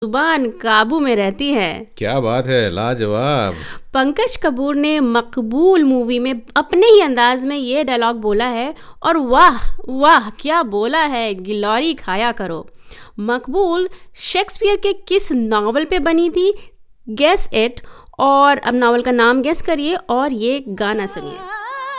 जुबान काबू में रहती है। क्या बात है, लाजवाब। पंकज कपूर ने मकबूल मूवी में अपने ही अंदाज में ये डायलॉग बोला है और वाह वाह क्या बोला है, गिलौरी खाया करो। मकबूल शेक्सपियर के किस नावल पे बनी थी? Guess it. और अब नावल का नाम गेस करिए और ये गाना सुनिए।